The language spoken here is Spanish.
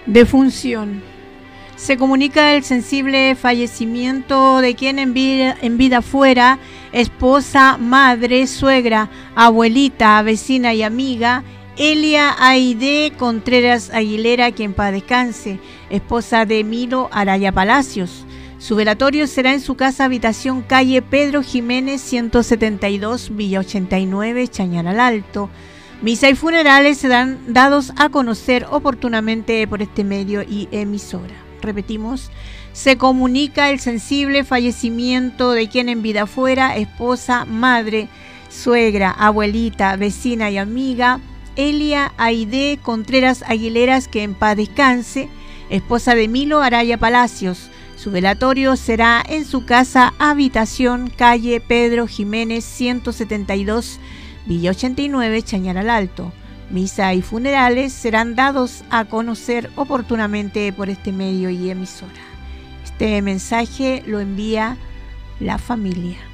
Defunción. Se comunica el sensible fallecimiento de quien en vida fuera esposa, madre, suegra, abuelita, vecina y amiga, Elia Aide Contreras Aguilera, quien en paz descanse, esposa de Emilio Araya Palacios. Su velatorio será en su casa habitación calle Pedro Jiménez 172, Villa 89, Chañaral Alto. Misa y funerales serán dados a conocer oportunamente por este medio y emisora. Repetimos, se comunica el sensible fallecimiento de quien en vida fuera esposa, madre, suegra, abuelita, vecina y amiga, Elia Aide Contreras Aguileras, que en paz descanse, esposa de Emilio Araya Palacios. Su velatorio será en su casa habitación calle Pedro Jiménez 172, Villa 89, Chañaral Alto. Misa y funerales serán dados a conocer oportunamente por este medio y emisora. Este mensaje lo envía la familia.